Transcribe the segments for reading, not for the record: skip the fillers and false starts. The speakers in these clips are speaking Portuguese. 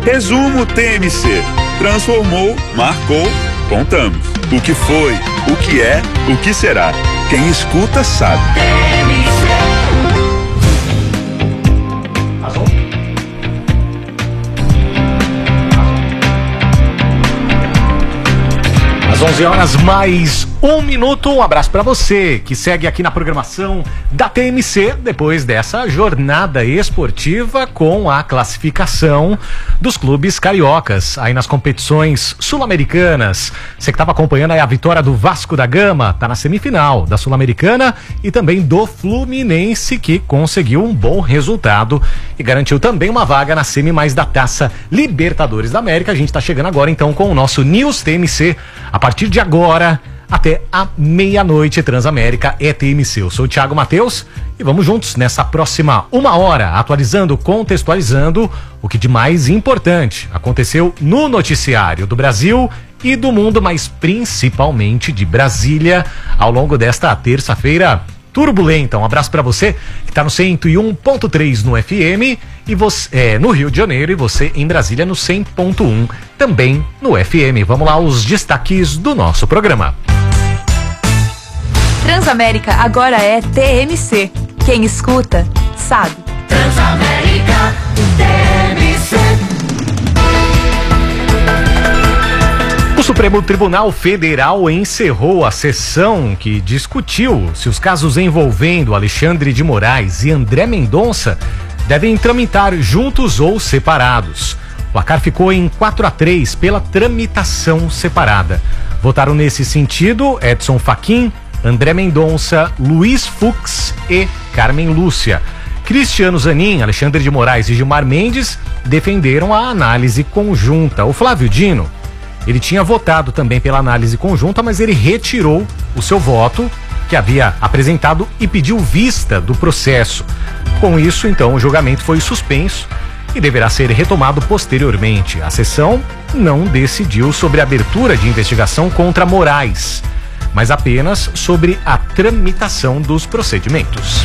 Resumo TMC. Transformou, marcou, contamos. O que foi, o que é, o que será. Quem escuta sabe. Às 11 horas mais 1 minuto, um abraço para você que segue aqui na programação da TMC depois dessa jornada esportiva com a classificação dos clubes cariocas aí nas competições sul-americanas. Você que estava acompanhando aí a vitória do Vasco da Gama, tá na semifinal da Sul-Americana, e também do Fluminense, que conseguiu um bom resultado e garantiu também uma vaga na semi mais da Taça Libertadores da América. A gente tá chegando agora então com o nosso News TMC. A partir de agora, até a meia-noite, Transamérica é TMC. Eu sou o Thiago Matheus e vamos juntos nessa próxima 1 hora, atualizando, contextualizando o que de mais importante aconteceu no noticiário do Brasil e do mundo, mas principalmente de Brasília, ao longo desta terça-feira turbulenta. Um abraço para você que está no 101.3 no FM e você no Rio de Janeiro, e você em Brasília no 100.1 também no FM. Vamos lá, os destaques do nosso programa. Transamérica agora é TMC. Quem escuta sabe. Transamérica TMC. O Supremo Tribunal Federal encerrou a sessão que discutiu se os casos envolvendo Alexandre de Moraes e André Mendonça devem tramitar juntos ou separados. O placar ficou em 4-3 pela tramitação separada. Votaram nesse sentido Edson Fachin, André Mendonça, Luiz Fux e Carmen Lúcia. Cristiano Zanin, Alexandre de Moraes e Gilmar Mendes defenderam a análise conjunta. O Flávio Dino, ele tinha votado também pela análise conjunta, mas ele retirou o seu voto que havia apresentado e pediu vista do processo. Com isso, então, o julgamento foi suspenso e deverá ser retomado posteriormente. A sessão não decidiu sobre a abertura de investigação contra Moraes, mas apenas sobre a tramitação dos procedimentos.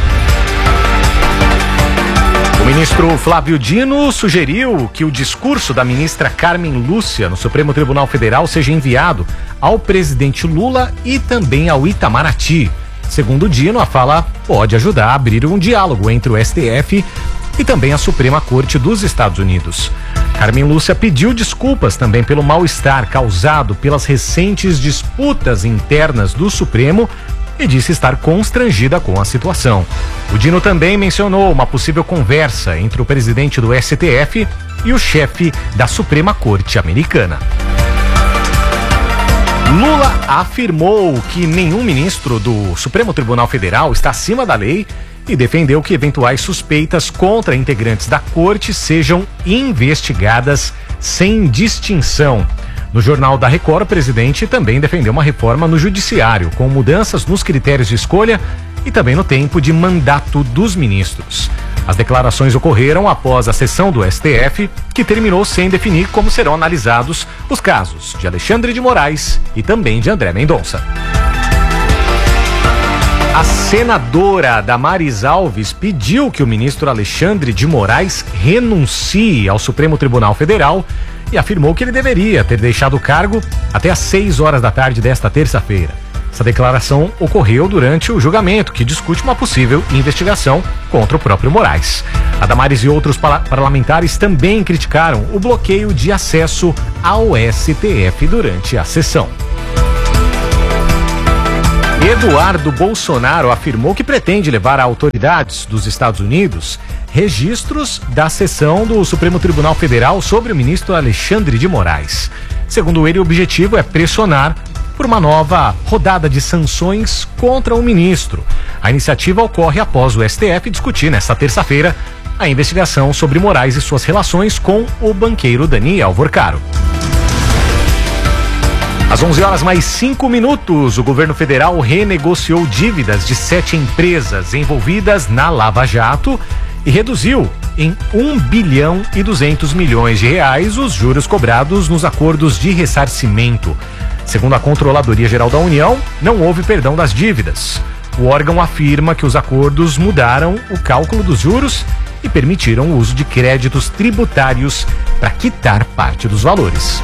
O ministro Flávio Dino sugeriu que o discurso da ministra Carmen Lúcia no Supremo Tribunal Federal seja enviado ao presidente Lula e também ao Itamaraty. Segundo Dino, a fala pode ajudar a abrir um diálogo entre o STF e também a Suprema Corte dos Estados Unidos. Carmen Lúcia pediu desculpas também pelo mal-estar causado pelas recentes disputas internas do Supremo e disse estar constrangida com a situação. O Dino também mencionou uma possível conversa entre o presidente do STF e o chefe da Suprema Corte Americana. Lula afirmou que nenhum ministro do Supremo Tribunal Federal está acima da lei e defendeu que eventuais suspeitas contra integrantes da corte sejam investigadas sem distinção. No Jornal da Record, o presidente também defendeu uma reforma no judiciário, com mudanças nos critérios de escolha e também no tempo de mandato dos ministros. As declarações ocorreram após a sessão do STF, que terminou sem definir como serão analisados os casos de Alexandre de Moraes e também de André Mendonça. A senadora Damares Alves pediu que o ministro Alexandre de Moraes renuncie ao Supremo Tribunal Federal e afirmou que ele deveria ter deixado o cargo até às 6 horas da tarde desta terça-feira. Essa declaração ocorreu durante o julgamento que discute uma possível investigação contra o próprio Moraes. A Damares e outros parlamentares também criticaram o bloqueio de acesso ao STF durante a sessão. Eduardo Bolsonaro afirmou que pretende levar a autoridades dos Estados Unidos registros da sessão do Supremo Tribunal Federal sobre o ministro Alexandre de Moraes. Segundo ele, o objetivo é pressionar por uma nova rodada de sanções contra o ministro. A iniciativa ocorre após o STF discutir nesta terça-feira a investigação sobre Moraes e suas relações com o banqueiro Daniel Vorcaro. Às 11 horas mais 5 minutos, o governo federal renegociou dívidas de 7 empresas envolvidas na Lava Jato e reduziu em 1 bilhão e 200 milhões de reais os juros cobrados nos acordos de ressarcimento. Segundo a Controladoria Geral da União, não houve perdão das dívidas. O órgão afirma que os acordos mudaram o cálculo dos juros e permitiram o uso de créditos tributários para quitar parte dos valores.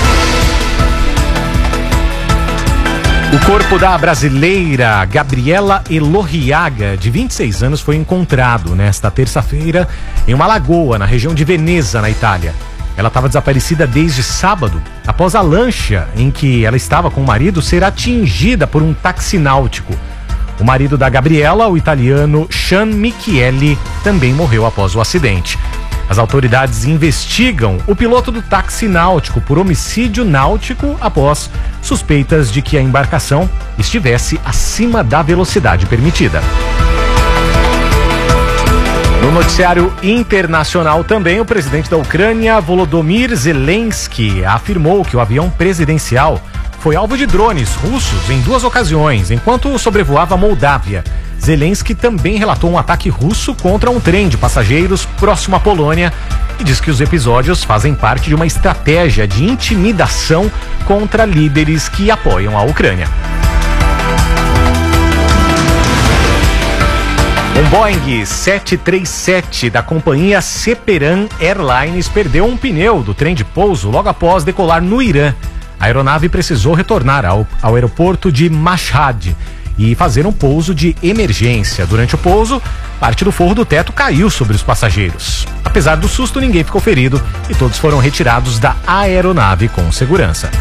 O corpo da brasileira Gabriela Elorriaga, de 26 anos, foi encontrado nesta terça-feira em uma lagoa na região de Veneza, na Itália. Ela estava desaparecida desde sábado, após a lancha em que ela estava com o marido ser atingida por um táxi náutico. O marido da Gabriela, o italiano Sean Michele, também morreu após o acidente. As autoridades investigam o piloto do táxi náutico por homicídio náutico após suspeitas de que a embarcação estivesse acima da velocidade permitida. No noticiário internacional também, o presidente da Ucrânia, Volodymyr Zelensky, afirmou que o avião presidencial foi alvo de drones russos em 2 ocasiões, enquanto sobrevoava a Moldávia. Zelensky também relatou um ataque russo contra um trem de passageiros próximo à Polônia e diz que os episódios fazem parte de uma estratégia de intimidação contra líderes que apoiam a Ucrânia. Um Boeing 737 da companhia Seperan Airlines perdeu um pneu do trem de pouso logo após decolar no Irã. A aeronave precisou retornar ao aeroporto de Mashhad e fazer um pouso de emergência. Durante o pouso, parte do forro do teto caiu sobre os passageiros. Apesar do susto, ninguém ficou ferido e todos foram retirados da aeronave com segurança.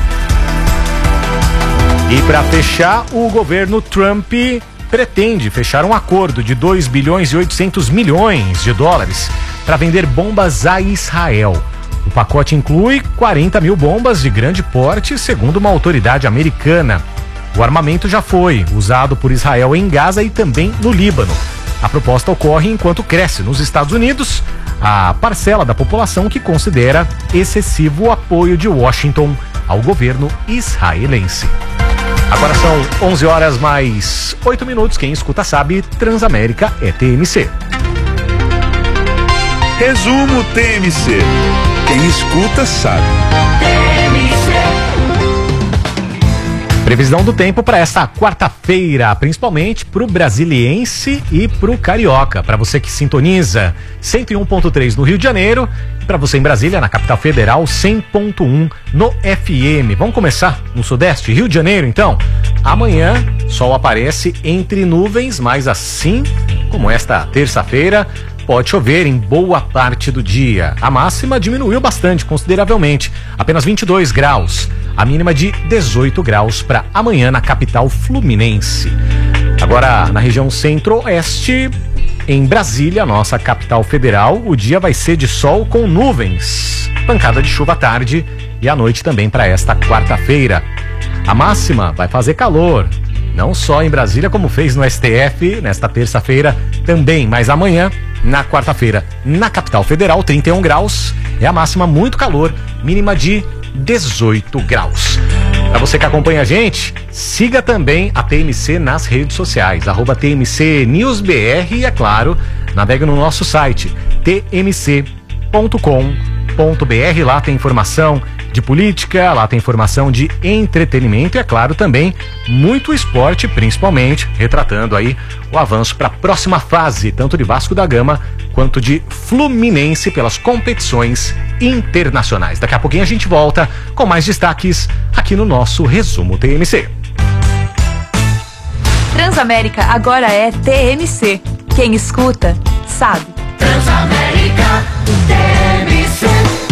E para fechar, o governo Trump pretende fechar um acordo de 2 bilhões e 800 milhões de dólares para vender bombas a Israel. O pacote inclui 40 mil bombas de grande porte, segundo uma autoridade americana. O armamento já foi usado por Israel em Gaza e também no Líbano. A proposta ocorre enquanto cresce nos Estados Unidos a parcela da população que considera excessivo o apoio de Washington ao governo israelense. Agora são 11 horas mais 8 minutos. Quem escuta sabe, Transamérica é TMC. Resumo TMC. Quem escuta sabe. Previsão do tempo para esta quarta-feira, principalmente para o brasiliense e para o carioca. Para você que sintoniza 101.3 no Rio de Janeiro, e para você em Brasília, na capital federal, 100.1 no FM. Vamos começar no Sudeste, Rio de Janeiro, então. Amanhã, sol aparece entre nuvens, mas assim como esta terça-feira, pode chover em boa parte do dia. A máxima diminuiu bastante, consideravelmente, apenas 22 graus. A mínima de 18 graus para amanhã na capital fluminense. Agora, na região centro-oeste, em Brasília, nossa capital federal, o dia vai ser de sol com nuvens. Pancada de chuva à tarde e à noite também para esta quarta-feira. A máxima vai fazer calor, não só em Brasília, como fez no STF nesta terça-feira também, mas amanhã, na quarta-feira, na capital federal, 31 graus, é a máxima, muito calor, mínima de 18 graus. Para você que acompanha a gente, siga também a TMC nas redes sociais, @TMC NewsBR e, é claro, navegue no nosso site, tmc.com.br, lá tem informação de política, lá tem informação de entretenimento e, é claro, também muito esporte, principalmente retratando aí o avanço para a próxima fase, tanto de Vasco da Gama quanto de Fluminense pelas competições internacionais. Daqui a pouquinho a gente volta com mais destaques aqui no nosso Resumo TMC. Transamérica agora é TMC. Quem escuta, sabe. Transamérica TMC.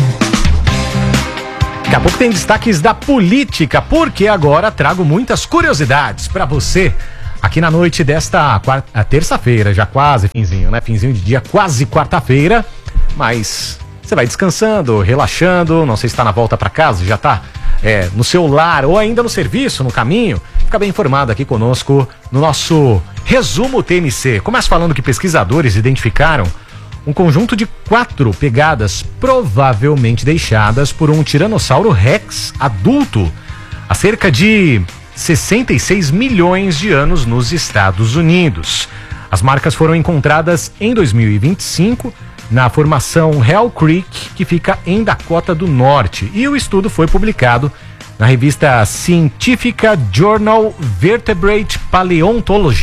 Daqui a pouco tem destaques da política, porque agora trago muitas curiosidades para você aqui na noite desta terça-feira, já quase finzinho, né? Finzinho de dia, quase quarta-feira, mas você vai descansando, relaxando, não sei se está na volta para casa, já está no seu lar ou ainda no serviço, no caminho. Fica bem informado aqui conosco no nosso Resumo TMC. Começo falando que pesquisadores identificaram um conjunto de 4 pegadas provavelmente deixadas por um Tiranossauro Rex adulto há cerca de 66 milhões de anos nos Estados Unidos. As marcas foram encontradas em 2025 na formação Hell Creek, que fica em Dakota do Norte, e o estudo foi publicado na revista científica Journal Vertebrate Paleontology.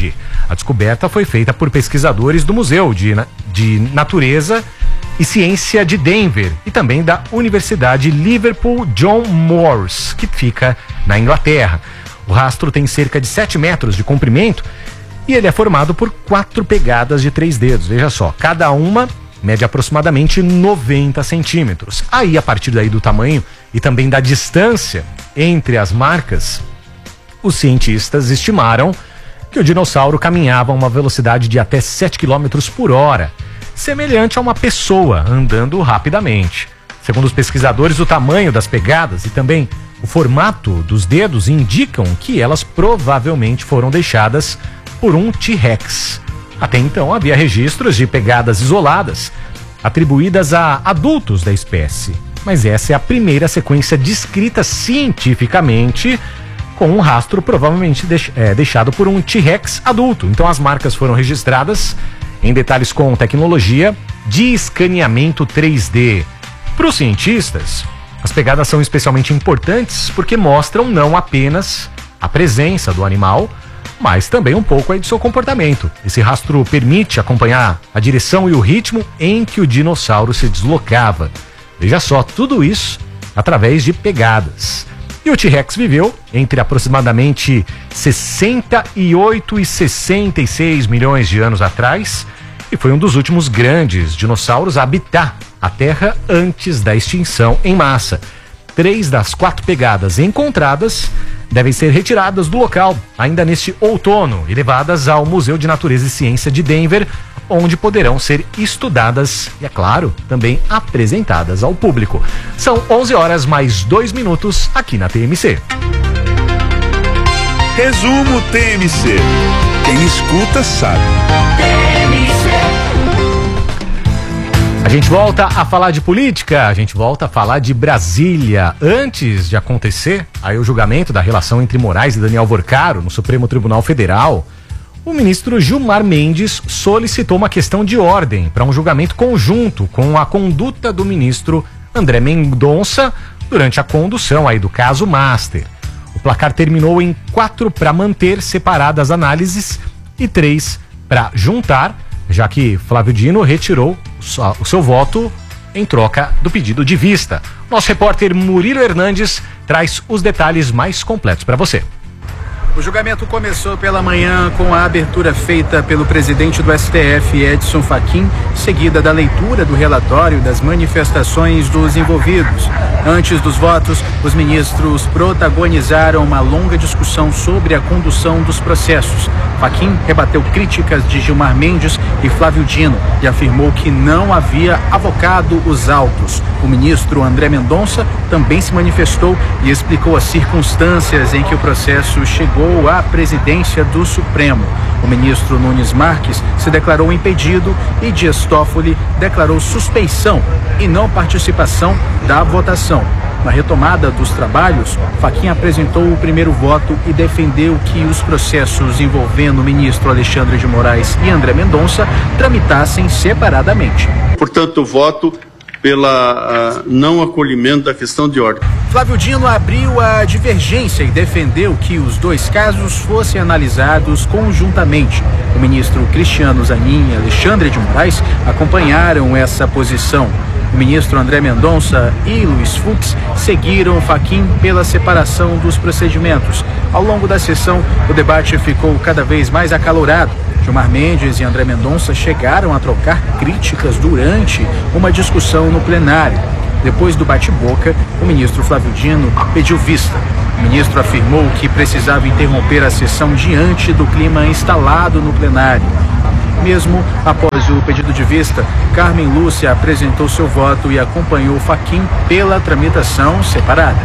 A descoberta foi feita por pesquisadores do Museu de Natureza e Ciência de Denver e também da Universidade Liverpool John Moores, que fica na Inglaterra. O rastro tem cerca de 7 metros de comprimento e ele é formado por 4 pegadas de 3 dedos. Veja só, cada uma mede aproximadamente 90 centímetros. Aí, a partir daí do tamanho e também da distância entre as marcas, os cientistas estimaram que o dinossauro caminhava a uma velocidade de até 7 km por hora, semelhante a uma pessoa andando rapidamente. Segundo os pesquisadores, o tamanho das pegadas e também o formato dos dedos indicam que elas provavelmente foram deixadas por um T-Rex. Até então havia registros de pegadas isoladas atribuídas a adultos da espécie, mas essa é a primeira sequência descrita cientificamente com um rastro provavelmente deixado por um T-Rex adulto. Então as marcas foram registradas em detalhes com tecnologia de escaneamento 3D. Para os cientistas, as pegadas são especialmente importantes porque mostram não apenas a presença do animal, mas também um pouco aí do seu comportamento. Esse rastro permite acompanhar a direção e o ritmo em que o dinossauro se deslocava. Veja só, tudo isso através de pegadas. E o T-Rex viveu entre aproximadamente 68 e 66 milhões de anos atrás e foi um dos últimos grandes dinossauros a habitar a Terra antes da extinção em massa. 3 das 4 pegadas encontradas devem ser retiradas do local ainda neste outono e levadas ao Museu de Natureza e Ciência de Denver, onde poderão ser estudadas e, é claro, também apresentadas ao público. São 11 horas mais 2 minutos aqui na TMC. Resumo TMC. Quem escuta sabe. A gente volta a falar de política, a gente volta a falar de Brasília. Antes de acontecer aí o julgamento da relação entre Moraes e Daniel Worcaro no Supremo Tribunal Federal, o ministro Gilmar Mendes solicitou uma questão de ordem para um julgamento conjunto com a conduta do ministro André Mendonça durante a condução aí do caso Master. O placar terminou em 4 para manter separadas análises e 3 para juntar, já que Flávio Dino retirou o seu voto em troca do pedido de vista. Nosso repórter Murilo Hernandes traz os detalhes mais completos para você. O julgamento começou pela manhã com a abertura feita pelo presidente do STF, Edson Fachin, seguida da leitura do relatório das manifestações dos envolvidos. Antes dos votos, os ministros protagonizaram uma longa discussão sobre a condução dos processos. Fachin rebateu críticas de Gilmar Mendes e Flávio Dino e afirmou que não havia avocado os autos. O ministro André Mendonça também se manifestou e explicou as circunstâncias em que o processo chegou à presidência do Supremo. O ministro Nunes Marques se declarou impedido e Dias Toffoli declarou suspeição e não participação da votação. Na retomada dos trabalhos, Fachin apresentou o primeiro voto e defendeu que os processos envolvendo o ministro Alexandre de Moraes e André Mendonça tramitassem separadamente. Portanto, o voto pela não acolhimento da questão de ordem. Flávio Dino abriu a divergência e defendeu que os 2 casos fossem analisados conjuntamente. O ministro Cristiano Zanin e Alexandre de Moraes acompanharam essa posição. O ministro André Mendonça e Luiz Fux seguiram Fachin pela separação dos procedimentos. Ao longo da sessão, o debate ficou cada vez mais acalorado. Gilmar Mendes e André Mendonça chegaram a trocar críticas durante uma discussão no plenário. Depois do bate-boca, o ministro Flávio Dino pediu vista. O ministro afirmou que precisava interromper a sessão diante do clima instalado no plenário. Mesmo após o pedido de vista, Carmen Lúcia apresentou seu voto e acompanhou Fachin pela tramitação separada.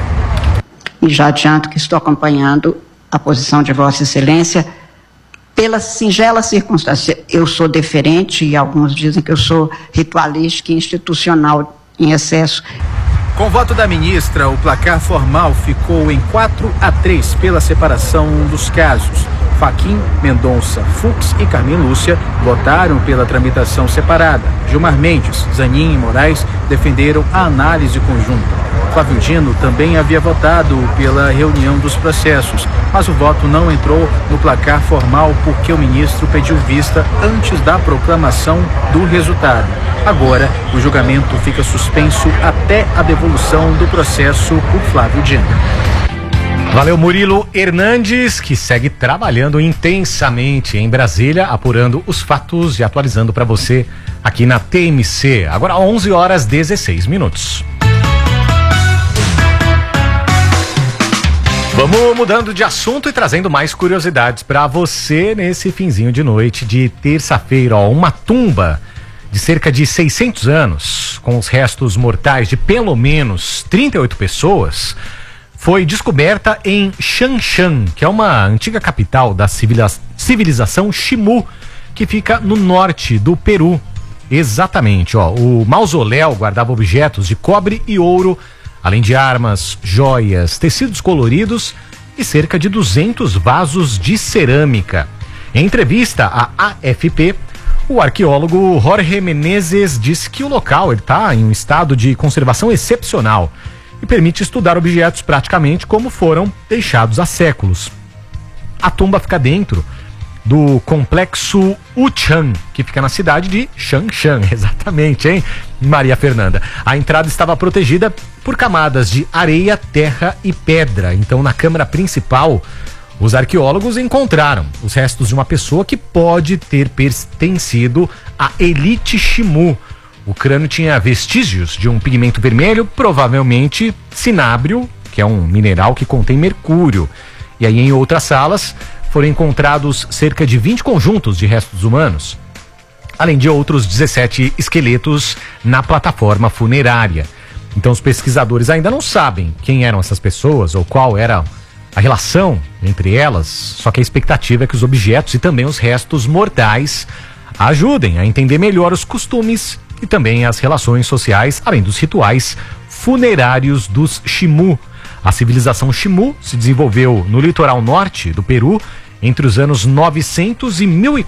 E já adianto que estou acompanhando a posição de Vossa Excelência pela singela circunstância. Eu sou deferente e alguns dizem que eu sou ritualística e institucional em excesso. Com o voto da ministra, o placar formal ficou em 4-3 pela separação dos casos. Fachin, Mendonça, Fux e Carmen Lúcia votaram pela tramitação separada. Gilmar Mendes, Zanin e Moraes defenderam a análise conjunta. Flávio Dino também havia votado pela reunião dos processos, mas o voto não entrou no placar formal porque o ministro pediu vista antes da proclamação do resultado. Agora, o julgamento fica suspenso até a devolução do processo por Flávio Dino. Valeu, Murilo Hernandes, que segue trabalhando intensamente em Brasília, apurando os fatos e atualizando para você aqui na TMC. Agora 11h16. Vamos mudando de assunto e trazendo mais curiosidades para você nesse finzinho de noite de terça-feira. Uma tumba de cerca de 600 anos, com os restos mortais de pelo menos 38 pessoas, foi descoberta em Xangshan, que é uma antiga capital da civilização Xingu, que fica no norte do Peru. Exatamente, o mausoléu guardava objetos de cobre e ouro, além de armas, joias, tecidos coloridos e cerca de 200 vasos de cerâmica. Em entrevista à AFP, o arqueólogo Jorge Menezes disse que o local está em um estado de conservação excepcional e permite estudar objetos praticamente como foram deixados há séculos. A tumba fica dentro do complexo Wuchan, que fica na cidade de Xangshan, exatamente, hein, Maria Fernanda? A entrada estava protegida por camadas de areia, terra e pedra. Então, na câmara principal, os arqueólogos encontraram os restos de uma pessoa que pode ter pertencido à elite Xingu. O crânio tinha vestígios de um pigmento vermelho, provavelmente cinábrio, que é um mineral que contém mercúrio. E aí, em outras salas, foram encontrados cerca de 20 conjuntos de restos humanos, além de outros 17 esqueletos na plataforma funerária. Então, os pesquisadores ainda não sabem quem eram essas pessoas ou qual era a relação entre elas, só que a expectativa é que os objetos e também os restos mortais ajudem a entender melhor os costumes e também as relações sociais, além dos rituais funerários dos Xingu. A civilização Xingu se desenvolveu no litoral norte do Peru entre os anos 900 e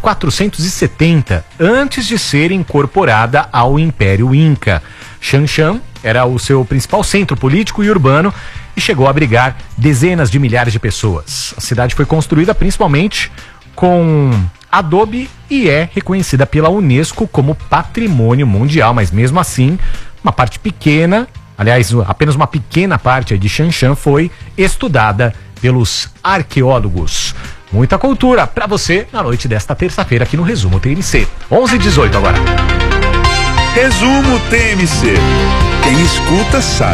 1470, antes de ser incorporada ao Império Inca. Xangshan era o seu principal centro político e urbano e chegou a abrigar dezenas de milhares de pessoas. A cidade foi construída principalmente com adobe e é reconhecida pela Unesco como Patrimônio Mundial, mas mesmo assim, uma parte pequena, aliás, apenas uma pequena parte de Xangshan foi estudada pelos arqueólogos. Muita cultura para você na noite desta terça-feira aqui no Resumo TMC. 11h18 agora. Resumo TMC. Quem escuta sabe.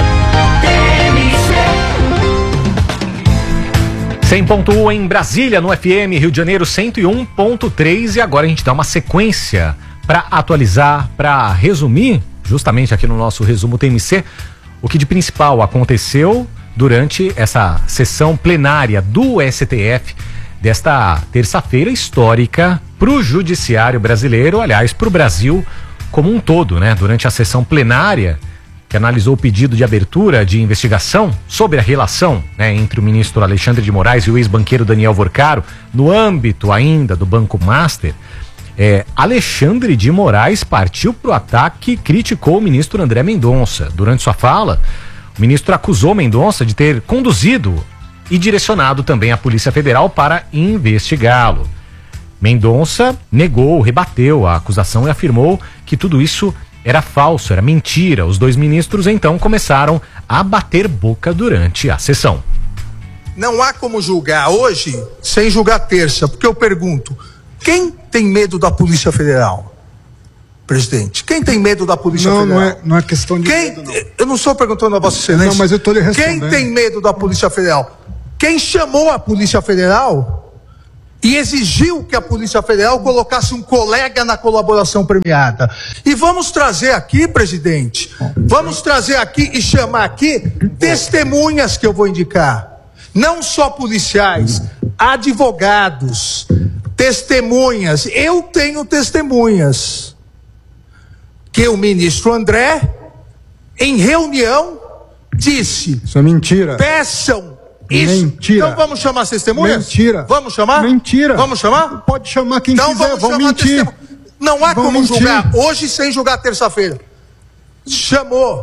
100.1 em Brasília, no FM, Rio de Janeiro 101.3, e agora a gente dá uma sequência para atualizar, para resumir, justamente aqui no nosso Resumo TMC, o que de principal aconteceu durante essa sessão plenária do STF desta terça-feira histórica para o judiciário brasileiro, aliás, para o Brasil como um todo, né? Durante a sessão plenária, que analisou o pedido de abertura de investigação sobre a relação, né, entre o ministro Alexandre de Moraes e o ex-banqueiro Daniel Vorcaro, no âmbito ainda do Banco Master, Alexandre de Moraes partiu para o ataque e criticou o ministro André Mendonça. Durante sua fala, o ministro acusou Mendonça de ter conduzido e direcionado também a Polícia Federal para investigá-lo. Mendonça negou, rebateu a acusação e afirmou que tudo isso era falso, era mentira. Os dois ministros então começaram a bater boca durante a sessão. Não há como julgar hoje sem julgar terça, porque eu pergunto, quem tem medo da Polícia Federal? Presidente, quem tem medo da Polícia Federal? Não é questão de medo, não. Eu não estou perguntando a Vossa Excelência. Não, mas eu estou lhe respondendo. Quem tem medo da Polícia Federal? Quem chamou a Polícia Federal e exigiu que a Polícia Federal colocasse um colega na colaboração premiada. E vamos trazer aqui, presidente, vamos trazer aqui e chamar aqui testemunhas que eu vou indicar. Não só policiais, advogados, testemunhas. Eu tenho testemunhas que o ministro André, em reunião, disse... Isso é mentira. Peçam... Isso. Mentira. Então vamos chamar as testemunhas? Mentira. Vamos chamar? Mentira. Vamos chamar? Pode chamar quem então quiser, vão mentir. Não há vão como mentir. julgar hoje sem julgar terça-feira. Chamou.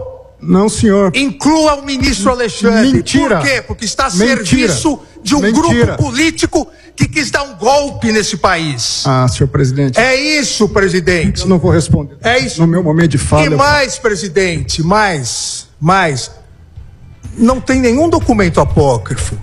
Não, senhor. Inclua o ministro Alexandre. Mentira. Por quê? Porque está a Mentira. serviço de um Mentira. grupo político que quis dar um golpe nesse país. Ah, senhor presidente. É isso, presidente. Eu não vou responder. É isso. No meu momento de fala. E mais, presidente, mais. Não tem nenhum documento apócrifo.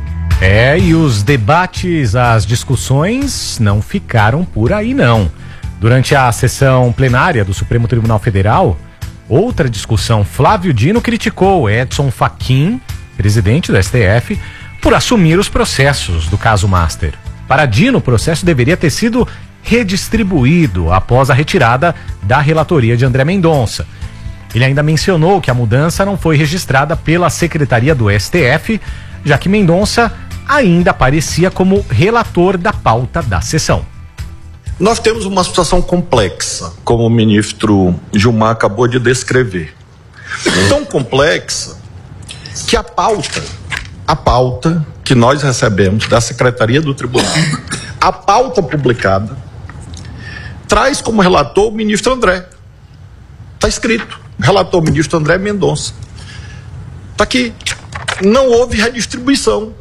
E os debates, as discussões não ficaram por aí, não. Durante a sessão plenária do Supremo Tribunal Federal, outra discussão, Flávio Dino criticou Edson Fachin, presidente do STF, por assumir os processos do caso Master. Para Dino, o processo deveria ter sido redistribuído após a retirada da relatoria de André Mendonça. Ele ainda mencionou que a mudança não foi registrada pela Secretaria do STF, já que Mendonça ainda aparecia como relator da pauta da sessão. Nós temos uma situação complexa, como o ministro Gilmar acabou de descrever. Tão complexa que a pauta que nós recebemos da Secretaria do Tribunal, a pauta publicada, traz como relator o ministro André. Está escrito, relator o ministro André Mendonça. Está aqui. Não houve redistribuição.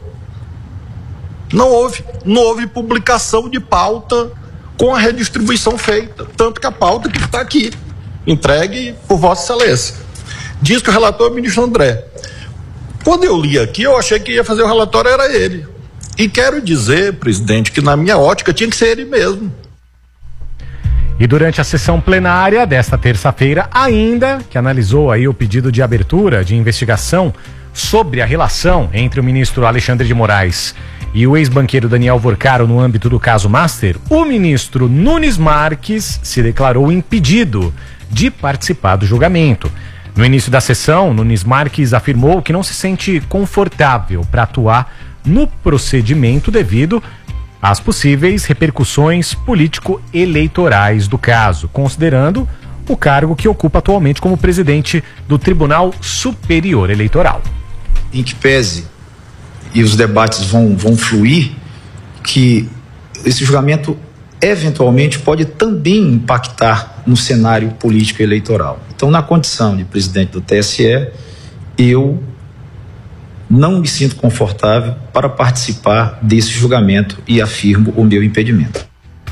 Não houve publicação de pauta com a redistribuição feita. Tanto que a pauta que está aqui, entregue por Vossa Excelência. Diz que o relator é o ministro André. Quando eu li aqui, eu achei que ia fazer o relatório, era ele. E quero dizer, presidente, que na minha ótica tinha que ser ele mesmo. E durante a sessão plenária desta terça-feira, ainda que analisou aí o pedido de abertura de investigação sobre a relação entre o ministro Alexandre de Moraes e o ex-banqueiro Daniel Vorcaro no âmbito do caso Master, o ministro Nunes Marques se declarou impedido de participar do julgamento. No início da sessão, Nunes Marques afirmou que não se sente confortável para atuar no procedimento devido às possíveis repercussões político-eleitorais do caso, considerando o cargo que ocupa atualmente como presidente do Tribunal Superior Eleitoral. Em que pese, e os debates vão fluir, que esse julgamento eventualmente pode também impactar no cenário político eleitoral. Então, na condição de presidente do TSE, eu não me sinto confortável para participar desse julgamento e afirmo o meu impedimento.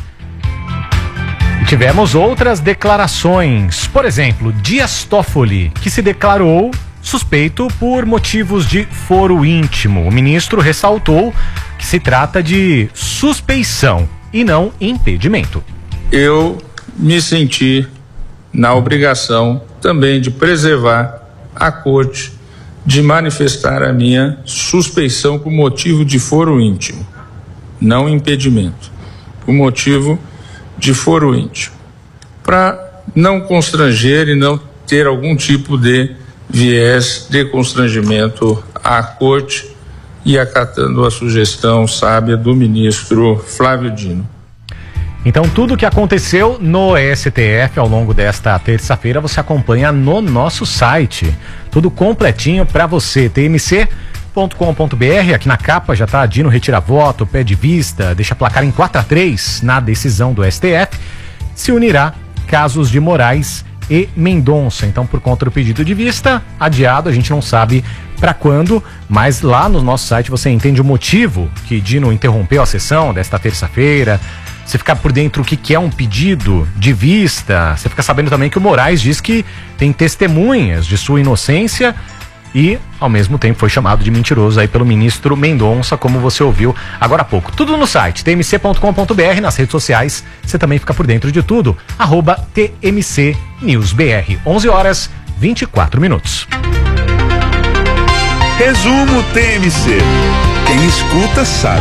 E tivemos outras declarações. Por exemplo, Dias Toffoli, que se declarou suspeito por motivos de foro íntimo. O ministro ressaltou que se trata de suspeição e não impedimento. Eu me senti na obrigação também de preservar a corte, de manifestar a minha suspeição por motivo de foro íntimo, não impedimento, por motivo de foro íntimo, para não constranger e não ter algum tipo de viés de constrangimento à corte, e acatando a sugestão sábia do ministro Flávio Dino. Então, tudo o que aconteceu no STF ao longo desta terça-feira você acompanha no nosso site. Tudo completinho para você. tmc.com.br, aqui na capa já tá Dino retira voto, pede vista, deixa placar em 4-3 na decisão do STF. Se unirá casos de Moraes e Mendonça. Então, por conta do pedido de vista, adiado, a gente não sabe para quando, mas lá no nosso site você entende o motivo que Dino interrompeu a sessão desta terça-feira. Você fica por dentro o que é um pedido de vista. Você fica sabendo também que o Moraes diz que tem testemunhas de sua inocência e, ao mesmo tempo, foi chamado de mentiroso aí pelo ministro Mendonça, como você ouviu agora há pouco. Tudo no site, tmc.com.br, nas redes sociais, você também fica por dentro de tudo, @TMCNewsBR. 11h24. Resumo TMC. Quem escuta sabe.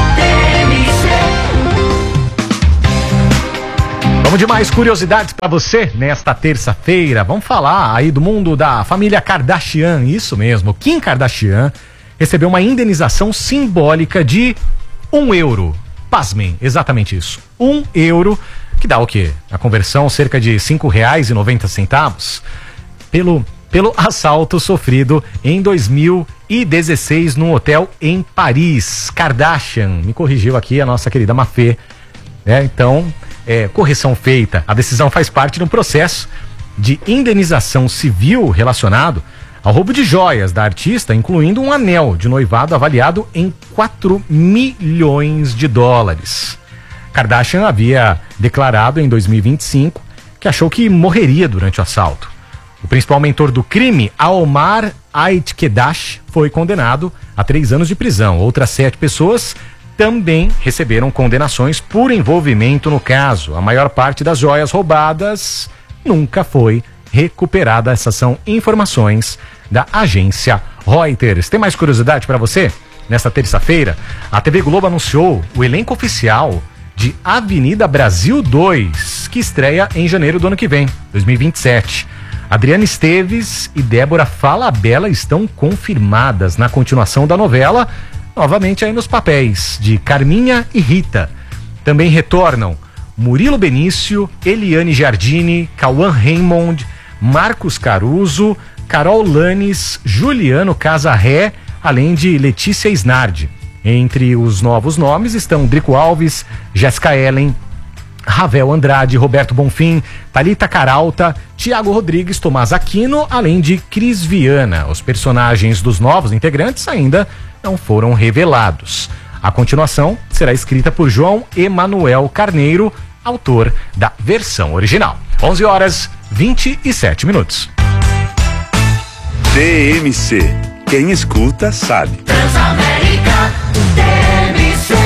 Vamos de mais curiosidades para você nesta terça-feira. Vamos falar aí do mundo da família Kardashian. Isso mesmo, Kim Kardashian recebeu uma indenização simbólica de €1. Pasmem, exatamente isso. €1, que dá o quê? A conversão cerca de R$5,90 pelo assalto sofrido em 2016 num hotel em Paris. Kardashian, me corrigiu aqui a nossa querida Mafê, né? Então, correção feita. A decisão faz parte de um processo de indenização civil relacionado ao roubo de joias da artista, incluindo um anel de noivado avaliado em $4 milhões. Kardashian havia declarado em 2025 que achou que morreria durante o assalto. O principal mentor do crime, Omar Ait-Kedash, foi condenado a 3 anos de prisão. Outras 7 pessoas também receberam condenações por envolvimento no caso. A maior parte das joias roubadas nunca foi recuperada. Essas são informações da agência Reuters. Tem mais curiosidade para você? Nesta terça-feira, a TV Globo anunciou o elenco oficial de Avenida Brasil 2, que estreia em janeiro do ano que vem, 2027. Adriana Esteves e Débora Falabella estão confirmadas na continuação da novela, novamente aí nos papéis de Carminha e Rita. Também retornam Murilo Benício, Eliane Giardini, Cauã Raymond, Marcos Caruso, Carol Lanes, Juliano Casarré, além de Letícia Snardi. Entre os novos nomes estão Drico Alves, Jéssica Ellen, Ravel Andrade, Roberto Bonfim, Thalita Caralta, Tiago Rodrigues, Tomás Aquino, além de Cris Viana. Os personagens dos novos integrantes ainda não foram revelados. A continuação será escrita por João Emanuel Carneiro, autor da versão original. 11h27. TMC. Quem escuta sabe. Transamérica TMC.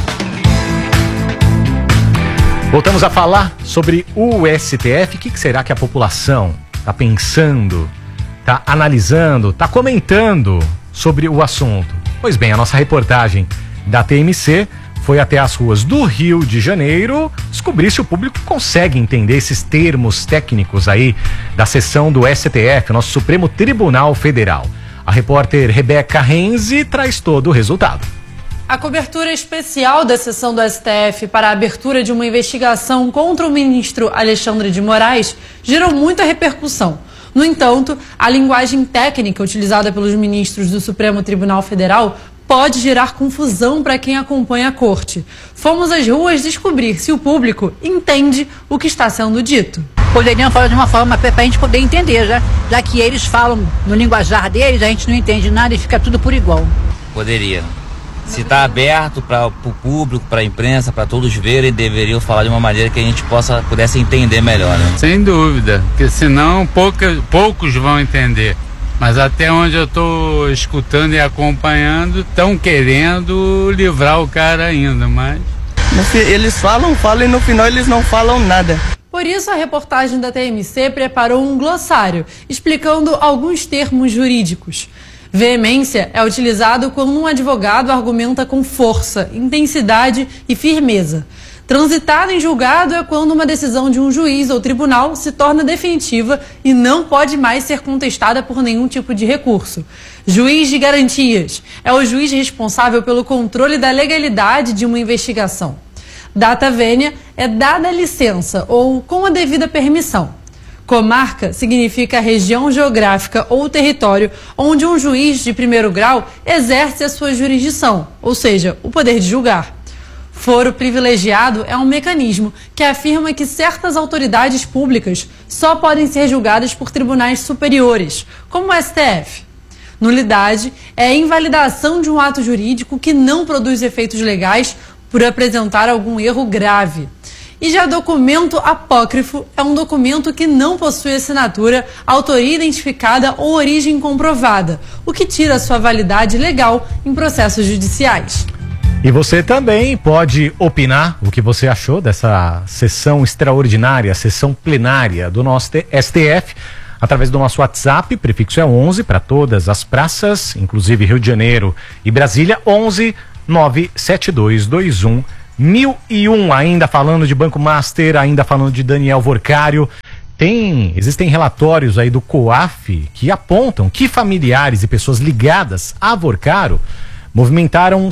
Voltamos a falar sobre o STF. O que será que a população está pensando, está analisando, está comentando sobre o assunto? Pois bem, a nossa reportagem da TMC foi até as ruas do Rio de Janeiro descobrir se o público consegue entender esses termos técnicos aí da sessão do STF, nosso Supremo Tribunal Federal. A repórter Rebeca Renzi traz todo o resultado. A cobertura especial da sessão do STF para a abertura de uma investigação contra o ministro Alexandre de Moraes gerou muita repercussão. No entanto, a linguagem técnica utilizada pelos ministros do Supremo Tribunal Federal pode gerar confusão para quem acompanha a corte. Fomos às ruas descobrir se o público entende o que está sendo dito. Poderiam falar de uma forma para a gente poder entender, já que eles falam no linguajar deles, a gente não entende nada e fica tudo por igual. Poderia. Se está aberto para o público, para a imprensa, para todos verem, deveriam falar de uma maneira que a gente pudesse entender melhor, né? Sem dúvida, porque senão poucos vão entender. Mas até onde eu estou escutando e acompanhando, estão querendo livrar o cara ainda, mas... Eles falam e no final eles não falam nada. Por isso, a reportagem da TMC preparou um glossário, explicando alguns termos jurídicos. Veemência é utilizado quando um advogado argumenta com força, intensidade e firmeza. Transitado em julgado é quando uma decisão de um juiz ou tribunal se torna definitiva e não pode mais ser contestada por nenhum tipo de recurso. Juiz de garantias é o juiz responsável pelo controle da legalidade de uma investigação. Data vênia é dada a licença ou com a devida permissão. Comarca significa região geográfica ou território onde um juiz de primeiro grau exerce a sua jurisdição, ou seja, o poder de julgar. Foro privilegiado é um mecanismo que afirma que certas autoridades públicas só podem ser julgadas por tribunais superiores, como o STF. Nulidade é a invalidação de um ato jurídico que não produz efeitos legais por apresentar algum erro grave. E já documento apócrifo é um documento que não possui assinatura, autoria identificada ou origem comprovada, o que tira sua validade legal em processos judiciais. E você também pode opinar o que você achou dessa sessão extraordinária, sessão plenária do nosso STF, através do nosso WhatsApp, prefixo é 11 para todas as praças, inclusive Rio de Janeiro e Brasília, 11 97221 1001, ainda falando de Banco Master, ainda falando de Daniel Vorcário. Existem relatórios aí do COAF que apontam que familiares e pessoas ligadas a Vorcário movimentaram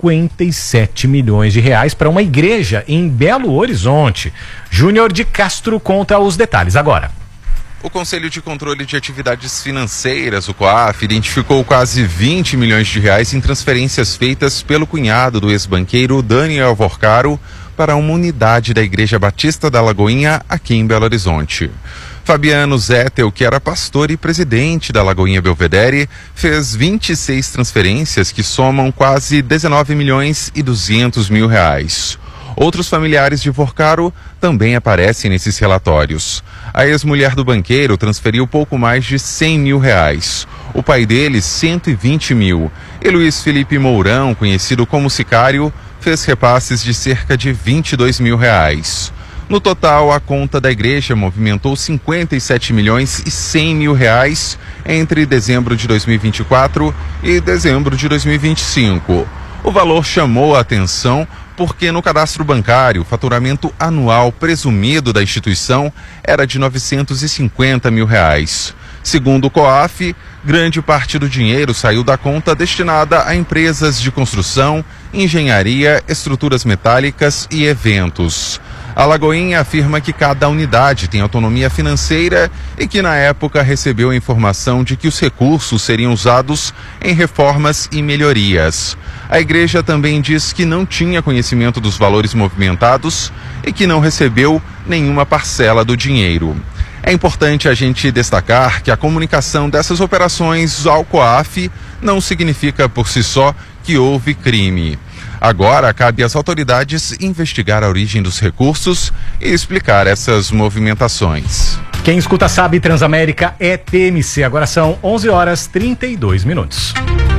57 milhões de reais para uma igreja em Belo Horizonte. Júnior de Castro conta os detalhes agora. O Conselho de Controle de Atividades Financeiras, o COAF, identificou quase 20 milhões de reais em transferências feitas pelo cunhado do ex-banqueiro Daniel Vorcário para uma unidade da Igreja Batista da Lagoinha, aqui em Belo Horizonte. Fabiano Zettel, que era pastor e presidente da Lagoinha Belvedere, fez 26 transferências que somam quase 19 milhões e 200 mil reais. Outros familiares de Vorcaro também aparecem nesses relatórios. A ex-mulher do banqueiro transferiu pouco mais de 100 mil reais. O pai dele, 120 mil. E Luiz Felipe Mourão, conhecido como Sicário, fez repasses de cerca de 22 mil reais. No total, a conta da igreja movimentou 57 milhões e 100 mil reais entre dezembro de 2024 e dezembro de 2025. O valor chamou a atenção porque no cadastro bancário o faturamento anual presumido da instituição era de 950 mil reais. Segundo o COAF, grande parte do dinheiro saiu da conta destinada a empresas de construção, engenharia, estruturas metálicas e eventos. A Lagoinha afirma que cada unidade tem autonomia financeira e que na época recebeu a informação de que os recursos seriam usados em reformas e melhorias. A igreja também diz que não tinha conhecimento dos valores movimentados e que não recebeu nenhuma parcela do dinheiro. É importante a gente destacar que a comunicação dessas operações ao COAF não significa por si só que houve crime. Agora, cabe às autoridades investigar a origem dos recursos e explicar essas movimentações. Quem escuta sabe, Transamérica é TMC. Agora são 11h32.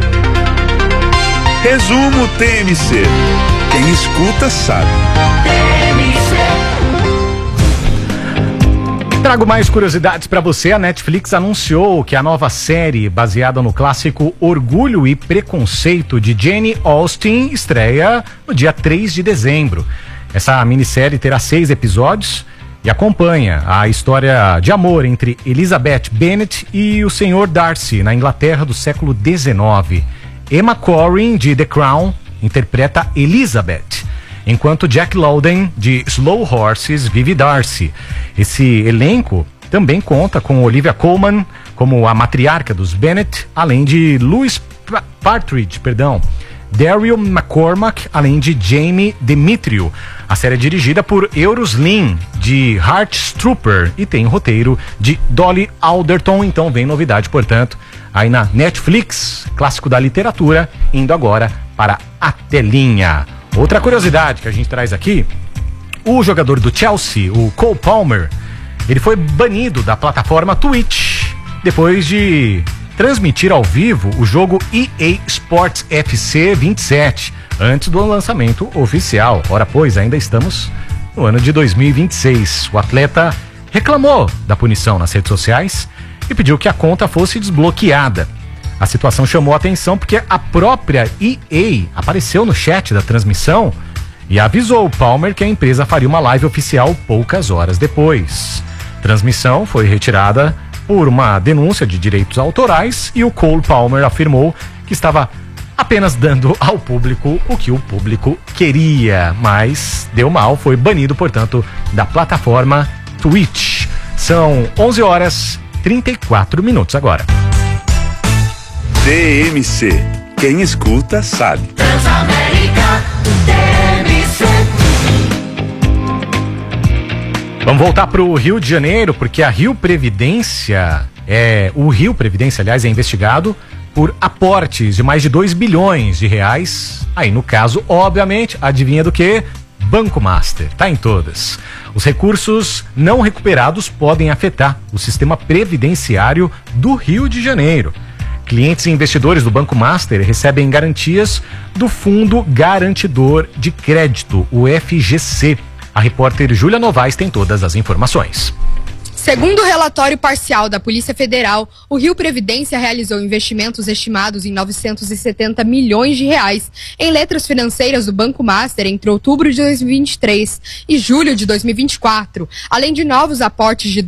Resumo TMC. Quem escuta sabe. Trago mais curiosidades para você. A Netflix anunciou que a nova série, baseada no clássico Orgulho e Preconceito de Jane Austen, estreia no dia 3 de dezembro. Essa minissérie terá 6 episódios e acompanha a história de amor entre Elizabeth Bennet e o Sr. Darcy, na Inglaterra do século XIX. Emma Corrin, de The Crown, interpreta Elizabeth, enquanto Jack Lowden, de Slow Horses, vive Darcy. Esse elenco também conta com Olivia Colman como a matriarca dos Bennet, além de Louis Partridge, Daryl McCormack, além de Jamie Demetriou. A série é dirigida por Euros Lyn, de Heartstopper, e tem roteiro de Dolly Alderton. Então vem novidade, portanto, aí na Netflix, clássico da literatura, indo agora para a telinha. Outra curiosidade que a gente traz aqui: o jogador do Chelsea, o Cole Palmer, ele foi banido da plataforma Twitch depois de transmitir ao vivo o jogo EA Sports FC 27, antes do lançamento oficial. Ora, pois, ainda estamos no ano de 2026. O atleta reclamou da punição nas redes sociais e pediu que a conta fosse desbloqueada. A situação chamou a atenção porque a própria EA apareceu no chat da transmissão e avisou o Palmer que a empresa faria uma live oficial poucas horas depois. A transmissão foi retirada por uma denúncia de direitos autorais e o Cole Palmer afirmou que estava apenas dando ao público o que o público queria, mas deu mal, foi banido, portanto, da plataforma Twitch. São 11h34 agora. TMC. Quem escuta sabe. Transamérica TMC. Vamos voltar para o Rio de Janeiro, porque a Rio Previdência, aliás, é investigado por aportes de mais de 2 bilhões de reais. Aí, no caso, obviamente, adivinha do que? Banco Master, tá em todas. Os recursos não recuperados podem afetar o sistema previdenciário do Rio de Janeiro. Clientes e investidores do Banco Master recebem garantias do Fundo Garantidor de Crédito, o FGC. A repórter Júlia Novaes tem todas as informações. Segundo o relatório parcial da Polícia Federal, o Rio Previdência realizou investimentos estimados em 970 milhões de reais em letras financeiras do Banco Master entre outubro de 2023 e julho de 2024, além de novos aportes de